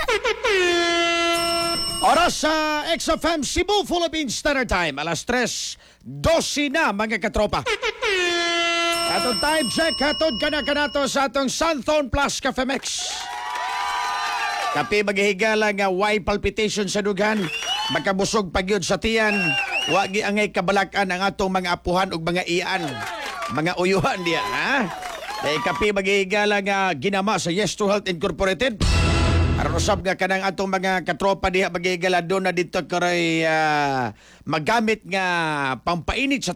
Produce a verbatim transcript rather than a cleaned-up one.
Oras sa X F M Cebu, Philippine Standard Time. Alas tres, twelve na mga katropa. Atong time check, hatod ka na kanato sa atong Sunthorn Plus Cafe Mix. Kapi maghihigala nga why palpitation sa dugan, makabusog pagyod sa tiyan, wagi angay kabalakan ang atong mga apuhan ug mga iyan, mga uyuhan diya, ha? Dahil kapi maghihigala nga ginama sa Yes to Health Incorporated. Aron usab nga kanang atong mga katropa diha maghihigala doon na dito karoy uh, magamit nga pampainit sa